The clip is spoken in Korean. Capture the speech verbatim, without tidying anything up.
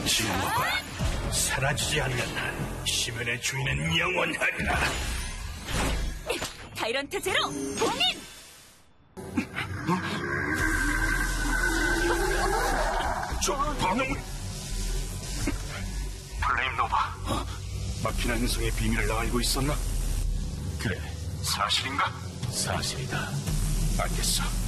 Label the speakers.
Speaker 1: 증오가 사라지지 않는 한 심연의 주인은 영원하리라.
Speaker 2: 타이런트 제로 봉인!
Speaker 1: 저 반응은 플레임 노바, 어? 마키나 행성의 비밀을 알고 있었나? 그래, 사실인가? 사실이다. 알겠어.